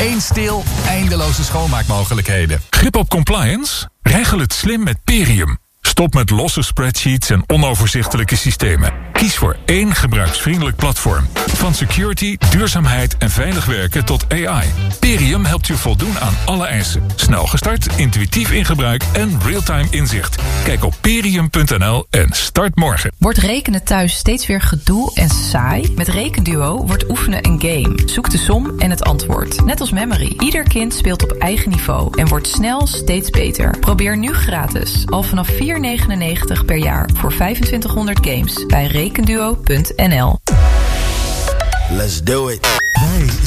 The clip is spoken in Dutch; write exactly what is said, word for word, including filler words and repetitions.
Eén stil, eindeloze schoonmaakmogelijkheden. Grip op compliance? Regel het slim met Perium. Stop met losse spreadsheets en onoverzichtelijke systemen. Kies voor één gebruiksvriendelijk platform. Van security, duurzaamheid en veilig werken tot A I. Perium helpt je voldoen aan alle eisen. Snel gestart, intuïtief in gebruik en real-time inzicht. Kijk op perium punt n l en start morgen. Wordt rekenen thuis steeds weer gedoe en saai? Met Rekenduo wordt oefenen een game. Zoek de som en het antwoord. Net als Memory. Ieder kind speelt op eigen niveau en wordt snel steeds beter. Probeer nu gratis. Al vanaf vier euro negenennegentig per jaar voor vijfentwintighonderd games bij rekenduo punt n l. Let's do it. Wij